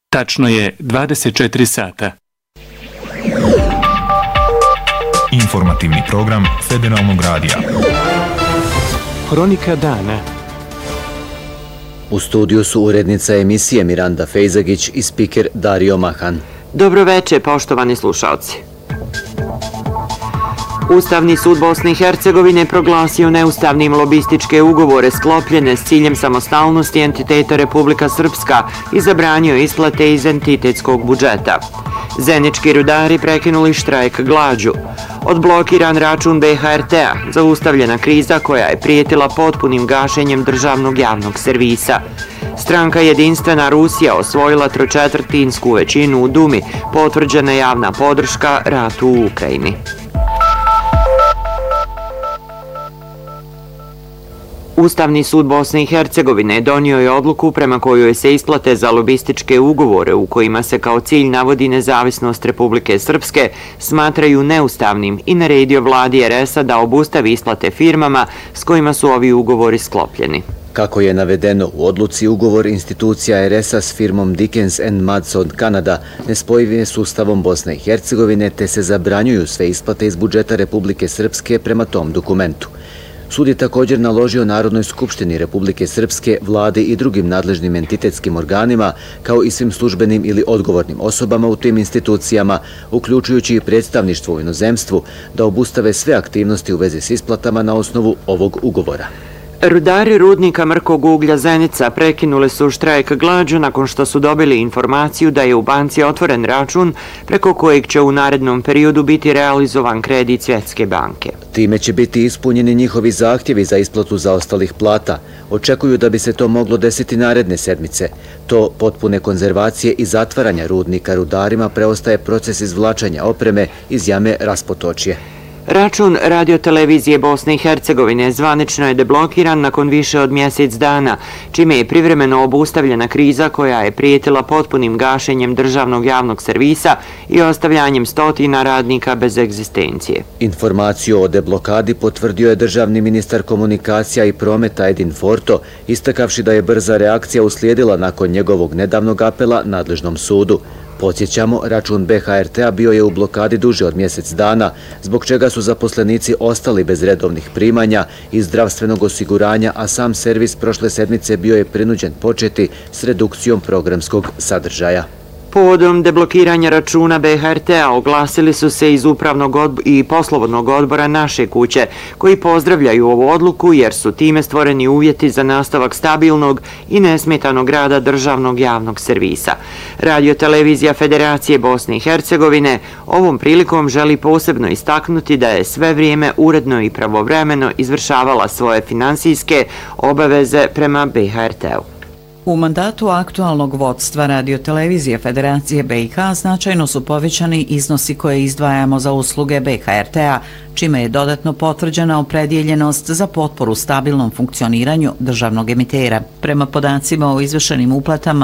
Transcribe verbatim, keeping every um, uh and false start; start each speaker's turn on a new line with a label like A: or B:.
A: Tačno je dvadeset četiri sata.
B: Informativni program Federalnog radija.
A: Hronika dana.
C: U studiju su urednica emisije Miranda Fejzagić i spiker Dario Mahan.
D: Dobro večer, poštovani slušalci. Ustavni sud Bosne i Hercegovine proglasio neustavnim lobističke ugovore sklopljene s ciljem samostalnosti entiteta Republika Srpska i zabranio isplate iz entitetskog budžeta. Zenički rudari prekinuli štrajk glađu. Odblokiran račun B H R T-a, zaustavljena kriza koja je prijetila potpunim gašenjem državnog javnog servisa. Stranka Jedinstvena Rusija osvojila tročetvrtinsku većinu u Dumi, potvrđena javna podrška ratu u Ukrajini. Ustavni sud Bosne i Hercegovine donio je odluku prema kojoj se isplate za lobističke ugovore u kojima se kao cilj navodi nezavisnost Republike Srpske smatraju neustavnim i naredio vladi R S-a da obustavi isplate firmama s kojima su ovi ugovori sklopljeni.
C: Kako je navedeno u odluci, ugovor institucija R S-a s firmom Dickens and Madson Kanada nespojiv je s Ustavom Bosne i Hercegovine te se zabranjuju sve isplate iz budžeta Republike Srpske prema tom dokumentu. Sud je također naložio Narodnoj skupštini Republike Srpske, vladi i drugim nadležnim entitetskim organima, kao i svim službenim ili odgovornim osobama u tim institucijama, uključujući i predstavništvo u inozemstvu, da obustave sve aktivnosti u vezi s isplatama na osnovu ovog ugovora.
D: Rudari rudnika mrkog uglja Zenica prekinuli su štrajk glađu nakon što su dobili informaciju da je u banci otvoren račun preko kojeg će u narednom periodu biti realizovan kredit Svjetske banke.
C: Time će biti ispunjeni njihovi zahtjevi za isplatu zaostalih plata. Očekuju da bi se to moglo desiti naredne sedmice. To potpune konzervacije i zatvaranja rudnika rudarima preostaje proces izvlačenja opreme iz jame Raspotočje.
D: Račun radiotelevizije Bosne i Hercegovine zvanično je deblokiran nakon više od mjesec dana, čime je privremeno obustavljena kriza koja je prijetila potpunim gašenjem državnog javnog servisa i ostavljanjem stotina radnika bez egzistencije.
C: Informaciju o deblokadi potvrdio je državni ministar komunikacija i prometa Edin Forto, istakavši da je brza reakcija uslijedila nakon njegovog nedavnog apela nadležnom sudu. Podsjećamo, račun B H R T-a bio je u blokadi duže od mjesec dana, zbog čega su zaposlenici ostali bez redovnih primanja i zdravstvenog osiguranja, a sam servis prošle sedmice bio je prinuđen početi s redukcijom programskog sadržaja.
D: Povodom deblokiranja računa B H R T-a oglasili su se iz upravnog i poslovodnog odbora Naše kuće, koji pozdravljaju ovu odluku jer su time stvoreni uvjeti za nastavak stabilnog i nesmetanog rada državnog javnog servisa. Radiotelevizija Federacije Bosne i Hercegovine ovom prilikom želi posebno istaknuti da je sve vrijeme uredno i pravovremeno izvršavala svoje finansijske obaveze prema B H R T-u.
E: U mandatu aktualnog vodstva Radiotelevizije Federacije B i H značajno su povećani iznosi koje izdvajamo za usluge B H R T-a, čime je dodatno potvrđena opredjeljenost za potporu stabilnom funkcioniranju državnog emitera. Prema podacima o izvršenim uplatama